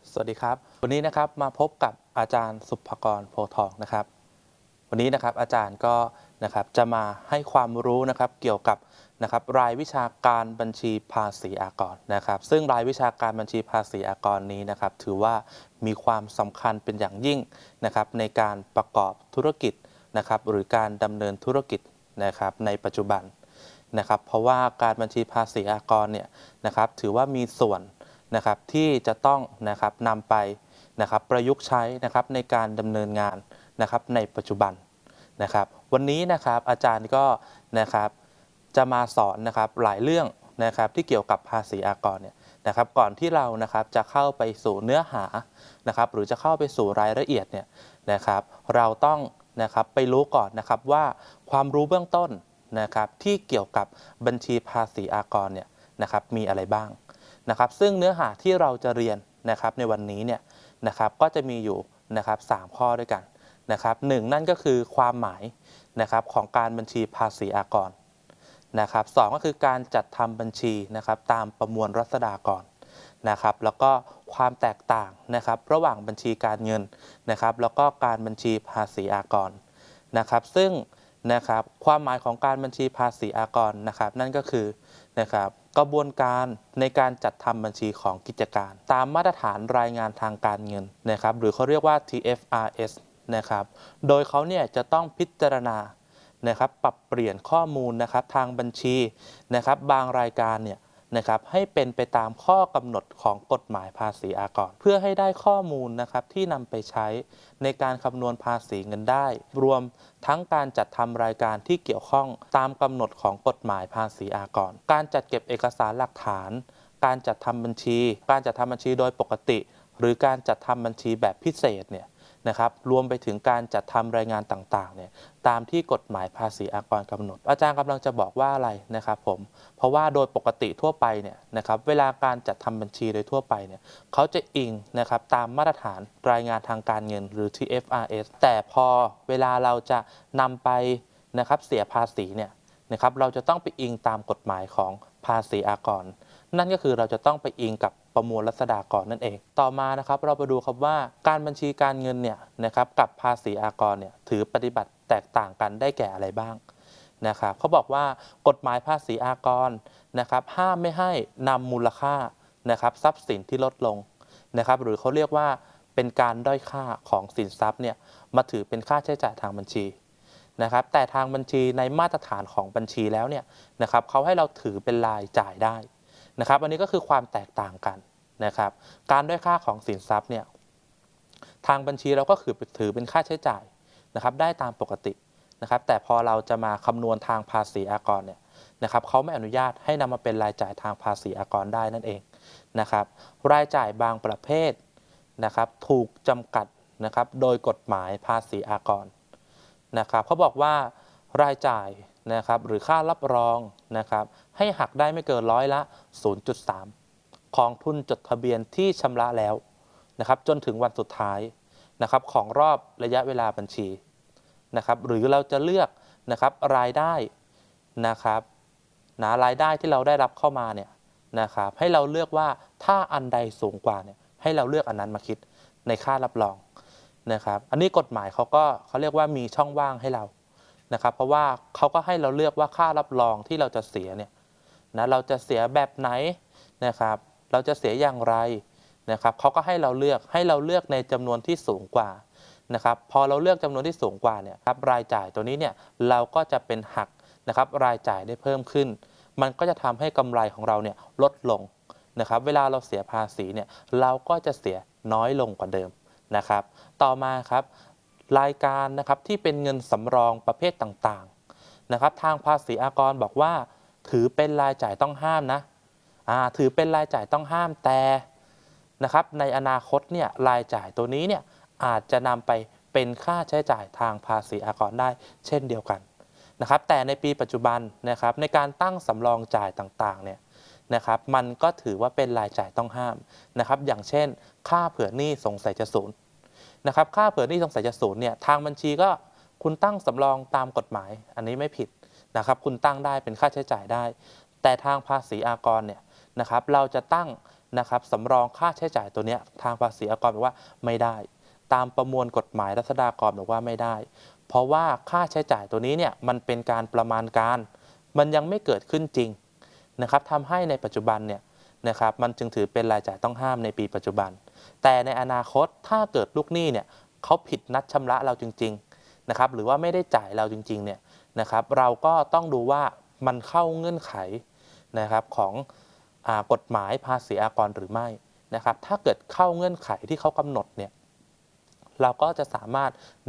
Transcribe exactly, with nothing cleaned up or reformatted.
สวัสดีครับวันนี้นะครับมาพบกับอาจารย์สุภกรโพธิ์ทองนะครับวันนี้นะครับอาจารย์ก็นะครับจะมาให้ความรู้นะครับเกี่ยวกับนะครับรายวิชาการบัญชีภาษีอากรนะครับซึ่งรายวิชาการบัญชีภาษีอากรนี้นะครับถือว่ามีความสำคัญเป็นอย่างยิ่งนะครับในการประกอบธุรกิจนะครับหรือการดำเนินธุรกิจนะครับในปัจจุบันนะครับเพราะว่าการบัญชีภาษีอากรเนี่ยนะครับถือว่ามีส่วนนะครับที่จะต้องนะครับนำไปนะครับประยุกต์ใช้นะครับในการดำเนินงานนะครับในปัจจุบันนะครับวันนี้นะครับอาจารย์ก็นะครับจะมาสอนนะครับหลายเรื่องนะครับที่เกี่ยวกับภาษีอากรเนี่ยนะครับก่อนที่เรานะครับจะเข้าไปสู่เนื้อหานะครับหรือจะเข้าไปสู่รายละเอียดเนี่ยนะครับเราต้องนะครับไปรู้ก่อนนะครับว่าความรู้เบื้องต้นนะครับที่เกี่ยวกับบัญชีภาษีอากรเนี่ยนะครับมีอะไรบ้างนะครับซึ่งเนื้อหาที่เราจะเรียนนะครับในวันนี้เนี่ยนะครับก็จะมีอยู่นะครับสามข้อด้วยกันนะครับหนึ่งนั่นก็คือความหมายนะครับของการบัญชีภาษีอากรนะครับสองก็คือการจัดทำบัญชีนะครับตามประมวลรัษฎากรนะครับแล้วก็ความแตกต่างนะครับระหว่างบัญชีการเงินนะครับแล้วก็การบัญชีภาษีอากรนะครับซึ่งนะครับความหมายของการบัญชีภาษีอากรนะครับนั่นก็คือนะครับกระบวนการในการจัดทำบัญชีของกิจการตามมาตรฐานรายงานทางการเงินนะครับหรือเขาเรียกว่า ที เอฟ อาร์ เอส นะครับโดยเขาเนี่ยจะต้องพิจารณานะครับปรับเปลี่ยนข้อมูลนะครับทางบัญชีนะครับบางรายการเนี่ยนะครับให้เป็นไปตามข้อกำหนดของกฎหมายภาษีอากรเพื่อให้ได้ข้อมูลนะครับที่นำไปใช้ในการคำนวณภาษีเงินได้รวมทั้งการจัดทำรายการที่เกี่ยวข้องตามกำหนดของกฎหมายภาษีอากรการจัดเก็บเอกสารหลักฐานการจัดทำบัญชี การจัดทำบัญชีโดยปกติหรือการจัดทำบัญชีแบบพิเศษเนี่ยนะครับรวมไปถึงการจัดทำรายงานต่างๆเนี่ยตามที่กฎหมายภาษีอากรกำหนดอาจารย์กำลังจะบอกว่าอะไรนะครับผมเพราะว่าโดยปกติทั่วไปเนี่ยนะครับเวลาการจัดทำบัญชีโดยทั่วไปเนี่ยเขาจะอิงนะครับตามมาตรฐานรายงานทางการเงินหรือ ที เอฟ อาร์ เอส แต่พอเวลาเราจะนำไปนะครับเสียภาษีเนี่ยนะครับเราจะต้องไปอิงตามกฎหมายของภาษีอากรนั่นก็คือเราจะต้องไปอิงกับประมวลรัษฎากรนั่นเองต่อมานะครับเราไปดูครับว่าการบัญชีการเงินเนี่ยนะครับกับภาษีอากรเนี่ยถือปฏิบัติแตกต่างกันได้แก่อะไรบ้างนะครับเขาบอกว่ากฎหมายภาษีอากรนะครับห้ามไม่ให้นำมูลค่านะครับทรัพย์สินที่ลดลงนะครับหรือเขาเรียกว่าเป็นการด้อยค่าของสินทรัพย์เนี่ยมาถือเป็นค่าใช้จ่ายทางบัญชีนะครับแต่ทางบัญชีในมาตรฐานของบัญชีแล้วเนี่ยนะครับเขาให้เราถือเป็นรายจ่ายได้นะครับอันนี้ก็คือความแตกต่างกันนะครับการด้อยค่าของสินทรัพย์เนี่ยทางบัญชีเราก็คือถือเป็นค่าใช้จ่ายนะครับได้ตามปกตินะครับแต่พอเราจะมาคำนวณทางภาษีอากรเนี่ยนะครับเขาไม่อนุญาตให้นำมาเป็นรายจ่ายทางภาษีอากรได้นั่นเองนะครับรายจ่ายบางประเภทนะครับถูกจำกัดนะครับโดยกฎหมายภาษีอากรนะครับเขาบอกว่ารายจ่ายนะครับหรือค่ารับรองนะครับให้หักได้ไม่เกินร้อยละ ศูนย์จุดสาม ของทุนจดทะเบียนที่ชำระแล้วนะครับจนถึงวันสุดท้ายนะครับของรอบระยะเวลาบัญชีนะครับหรือเราจะเลือกนะครับรายได้นะครับนะรายได้ที่เราได้รับเข้ามาเนี่ยนะครับให้เราเลือกว่าถ้าอันใดสูงกว่าเนี่ยให้เราเลือกอันนั้นมาคิดในค่ารับรองนะครับอันนี้กฎหมายเขาก็เขาเรียกว่ามีช่องว่างให้เรานะครับเพราะว่าเขาก็ให้เราเลือกว่าค่ารับรองที่เราจะเสียเนี่ยนะเราจะเสียแบบไหนนะครับเราจะเสียอย่างไรนะครับเขาก็ให้เราเลือกให้เราเลือกในจำนวนที่สูงกว่านะครับพอเราเลือกจำนวนที่สูงกว่าเนี่ยครับรายจ่ายตัวนี้เนี่ยเราก็จะเป็นหักนะครับรายจ่ายได้เพิ่มขึ้นมันก็จะทำให้กำไรของเราเนี่ยลดลงนะครับเวลาเราเสียภาษีเนี่ยเราก็จะเสียน้อยลงกว่าเดิมนะครับต่อมาครับรายการนะครับที่เป็นเงินสำรองประเภทต่างๆนะครับทางภาษีอากรบอกว่าถือเป็นรายจ่ายต้องห้ามนะอ่าถือเป็นรายจ่ายต้องห้ามแต่นะครับในอนาคตเนี่ยรายจ่ายตัวนี้เนี่ยอาจจะนำไปเป็นค่าใช้จ่ายทางภาษีอากรได้เช่นเดียวกันนะครับแต่ในปีปัจจุบันนะครับในการตั้งสำรองจ่ายต่างๆเนี่ยนะครับมันก็ถือว่าเป็นรายจ่ายต้องห้ามนะครับอย่างเช่นค่าเผื่อหนี้สงสัยจะศูนย์นะครับค่าเผื่อหนี้สงสัยจะศูนย์เนี่ยทางบัญชีก็คุณตั้งสำรองตามกฎหมายอันนี้ไม่ผิดนะครับคุณตั้งได้เป็นค่าใช้จ่ายได้แต่ทางภาษีอากรเนี่ยนะครับเราจะตั้งนะครับสำรองค่าใช้จ่ายตัวเนี้ยทางภาษีอากรบอกว่าไม่ได้ตามประมวลกฎหมายรัษฎากรบอกว่าไม่ได้เพราะว่าค่าใช้จ่ายตัวนี้เนี่ยมันเป็นการประมาณการมันยังไม่เกิดขึ้นจริงนะครับทำให้ในปัจจุบันเนี่ยนะครับมันจึงถือเป็นรายจ่ายต้องห้ามในปีปัจจุบันแต่ในอนาคตถ้าเกิดลูกหนี้เนี่ยเขาผิดนัดชำระเราจริงๆนะครับหรือว่าไม่ได้จ่ายเราจริงๆเนี่ยนะครับเราก็ต้องดูว่ามันเข้าเงื่อนไขนะครับของอ่ากฎหมายภาษีอากรหรือไม่นะครับถ้าเกิดเข้าเงื่อนไขที่เขากำหนดเนี่ยเราก็จะสามารถ